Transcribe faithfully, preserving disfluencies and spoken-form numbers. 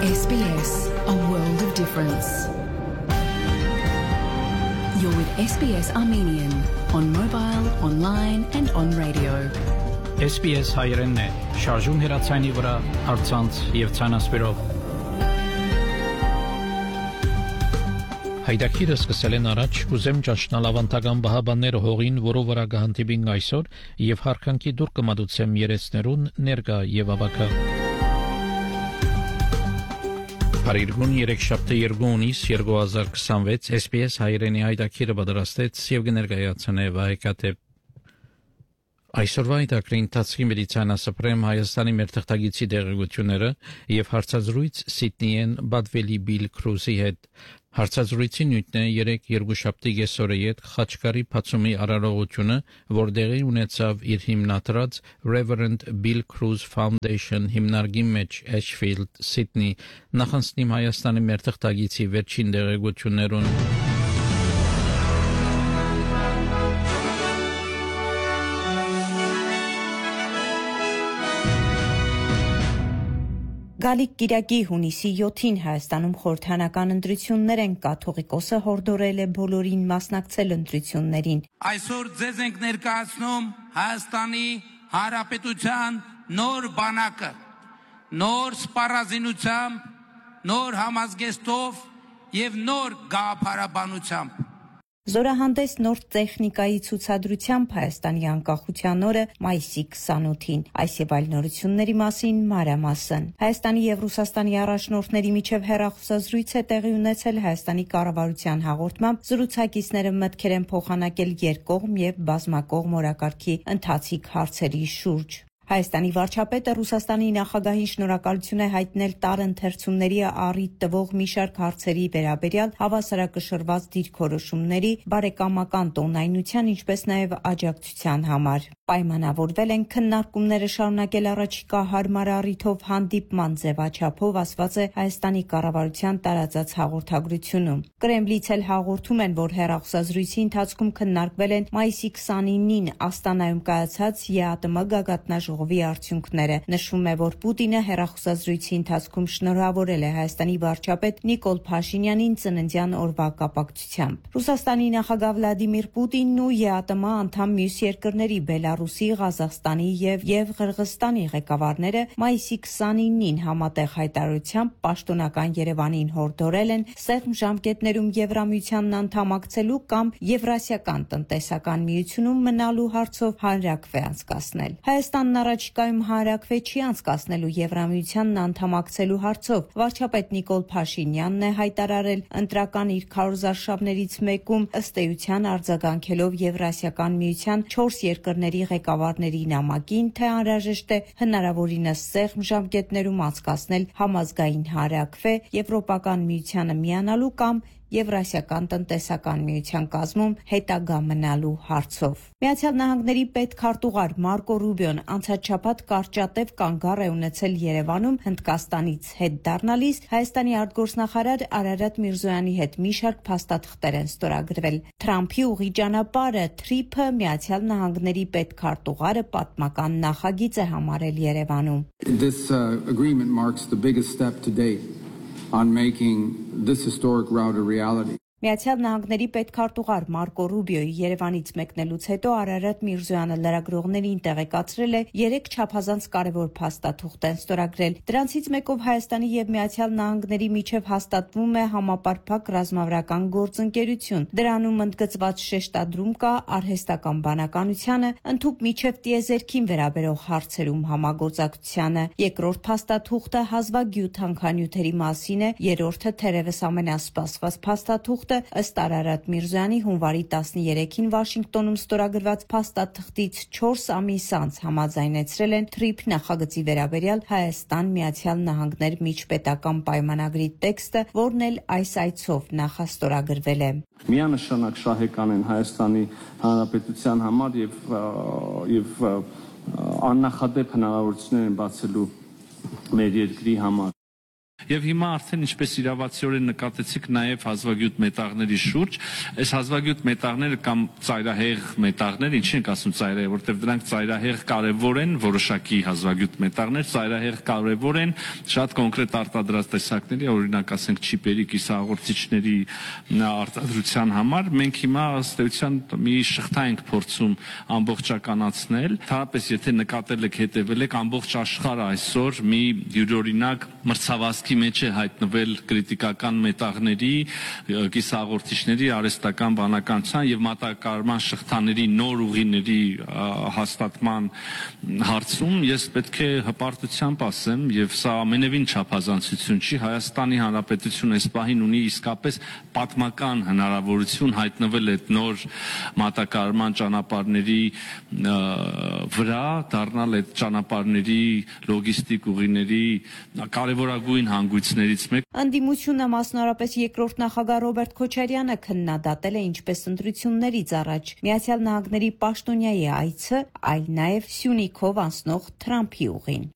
S B S, a world of difference. You're with S B S Armenian on mobile, online and on radio. S B S հայերենն է, շարժուն հեռացայինի վրա, առցանց եւ ցանասպիրով։ Հայդակիրը սկսել են առաջ, ուզեմ ճաշնալ ավանդական բահաբանները հողին, որով վրա գահանտիբին այսօր եւ հարկանքի դուր կմադուցեմ երեցներուն ներկա եւ ավակա։ Փարիգուն երեքշաբթի երկու հունիս երկու հազար քսանվեց S B S հայերենի հայդակիրը պատրաստեց եւ կներկայացնե վայկատեպ Այսօրվա հայդակրի ընթացքի մեդիցինասպրեմ Հայաստանի մեր թղթագիտի դերակատարությունները եւ հարցազրույց Սիդնիեն Բադվելի Բիլ Քրուզի հետ հարցազրույցի նյութն է երեք երկուշաբթի կեսօրը յետ Խաչկարի փացումի արարողությունը, որ տեղի ունեցավ իր հիմնադրած Reverend Bill Cruz Foundation հիմնարկի մեջ Ashfield, Sydney, նախանցնիմ Հայաստանի մեր թղթագիտի վերջին դերակատարություններուն Գալիք Կիրակի հունիսի յոթին Հայաստանում խորհրդանական ընտրություններ են, կաթողիկոսը հորդորել է բոլորին մասնակցել ընտրություններին։ Այսօր ձեզ ենք ներկայացնում Հայաստանի Հանրապետության նոր բանակը, նոր սպառազինությամբ, նոր համազգեստով եւ նոր գաղափարաբանությամբ։ Զորահանդես նոր տեխնիկայի ցուցադրությամբ Հայաստանի անկախության օրը մայիսի քսանութին։ Այս եւ այլ նորությունների մասին մանրամասն։ Հայաստանի եւ Ռուսաստանի առաջնորդների միջև հեռախոսազրույց է տեղի ունեցել Հայաստանի կառավարության հաղորդմամբ զրուցակիցները մտքեր են փոխանակել երկկողմ եւ բազմակողմ օրակարգի ընթացիկ հարցերի շուրջ։ Հայաստանի վարչապետը Ռուսաստանի նախագահին շնորհակալություն է հայտնել տարընթերցումների առիթ տվող մի շարք հարցերի վերաբերյալ հավասարակշռված դիրքորոշումների, բարեկամական տոնայնության, ինչպես նաև աջակցության համար։ Պայմանավորվել են քննարկումները շարունակել առաջիկա հարմար առիթով հանդիպման ձևաչափով, ասված է Հայաստանի կառավարության տարածած հաղորդագրությունում։ Կրեմլից էլ հաղորդում են, որ հեռախոսազրույցի ընթացքում քննարկվել են մայիսի քսանինին Աստանայում կայացած ԵԱՏՄ գագաթնաժողովի արդյունքները։ Նշվում է, որ Պուտինը հեռախոսազրույցի ընթացքում շնորհավորել է Հայաստանի վարչապետ Նիկոլ Փաշինյանին ծննդյան օրվա կապակցությամբ։ Ռուսաստանի նախագահ Վլադիմիր Պուտինն ու ԵԱՏՄ անդամ մյուս երկրների Բելարուսի, Ղազախստանի եւ եւ Ղրղստանի ղեկավարները մայիսի քսանինին համատեղ հայտարարությամբ պաշտոնական Երևանին հորդորել են սեղմ ժամկետներում Եվրամիությանն անդամակցելու կամ Եվրասիական տնտեսական միությունում մնալու հարցով հանրակրվե անցկացնել։ Հայաստանն առաջիկայում հանրակրվե չի անցկացնելու Եվրամիությանն անդամակցելու հարցով։ Վարչապետ Նիկոլ Փաշինյանն է հայտարարել ընտրական իր քարոզարշավներից մեկում ըստ էության արձագանքելով Եվրասիական միության չորս երկրների ղեկավարների նամակին, թե անհրաժեշտ է հնարավորինս սեղմ ժամկետներում անցկացնել համազգային հանրակրվե Եվրոպական միությանը միանալու կամ Եվրասիական տնտեսական միության կազմում հետագա մնալու հարցով։ Միացյալ Նահանգների պետքարտուղար Մարկո Ռուբիոն անցած շաբաթ կարճատև կանգառ է ունեցել Երևանում Հնդկաստանից հետ դառնալիս Հայաստանի արտգործնախարար Արարատ Միրզոյանի հետ մի շարք փաստաթղթեր են ստորագրվել։ Թրամփի ուղի ճանապարհը Թրիփը Միացյալ Նահանգների պետքարտուղարը պատմական նախագիծ է համարել Երևանում։ This uh, agreement marks the biggest step to date on making this historic route a reality. Միացյալ Նահանգների պետքարտուղար Մարկո Ռուբիոյի Երևանից մեկնելուց հետո Արարատ Միրզոյանը լրագրողներին տեղեկացրել է երեք չափազանց կարևոր փաստաթուղթ են ստորագրել։ Դրանցից մեկով Հայաստանի եւ Միացյալ Նահանգների միջև հաստատվում է համապարփակ ռազմավարական գործընկերություն։ Դրանում ընդգծված շեշտադրում կա արհեստական բանականությանը, ընդհուպ միջև տիեզերքին վերաբերող հարցերում համագործակցությանը։ Երկրորդ փաստաթուղթը հազվագյուտ հանքանյութերի մասին է, երրորդը թերևս ամենասպասված փաստաթուղթը ըստ Արարատ Միրզոյանի հունվարի տասներեքին Վաշինգտոնում ստորագրված փաստաթղթից չորս ամիս անց համաձայնեցրել են Թրիփ նախագծի վերաբերյալ Հայաստան Միացյալ Նահանգներ միջպետական պայմանագրի տեքստը, որն էլ այս այցով նախաստորագրվել է։ Միանշանակ շահեկան են Հայաստանի Հանրապետության համար եւ եւ աննախադեպ հնարավորություններ են բացելու մեր երկրի համար։ Եվ հիմա արդեն ինչպես իրավացիորեն նկատեցիք նաև հազվագյուտ մետաղների շուրջ, այս հազվագյուտ մետաղները կամ ծայրահեղ մետաղներ, ինչի ենք ասում ծայրահեղ, որտեղ դրանք ծայրահեղ կարևոր են, որոշակի հազվագյուտ մետաղներ ծայրահեղ կարևոր են շատ կոնկրետ արտադրած տեսակների, օրինակ ասենք չիպերի, կիսահաղորդիչների արտադրության համար։ Մենք հիմա ըստ էության մի շղթա ենք փորձում ամբողջականացնել, թարապես եթե նկատել եք, հետևել եք, ամբողջ աշխարհը այսօր մի յուրօրինակ մրցավազքի մեջ է հայտնվել կրիտիկական մետաղների, կիսահաղորդիչների, արհեստական բանականության եւ մատակարարման շղթաների նոր ուղիների հաստատման հարցում ես պետք է հպարտությամբ ասեմ, եւ սա ամենևին չափազանցություն չի, Հայաստանի Հանրապետությունը այս պահին ունի իսկապես պատմական հնարավորություն հայտնվել այդ նոր մատակարարման ճանապարհների վրա, դառնալ այդ ճանապարհների լոգիստիկ ուղիների կարևորագույն հանգույցներից մեկ։ Անդիմությունը մասնավորապես երկրորդ նախագահ Ռոբերտ Քոչարյանը քննադատել է ինչպես ընտրություններից առաջ Միացյալ Նահանգների պաշտոնյայի այցը, այլ նաև Սյունիքով անցնող Թրամփի ուղին։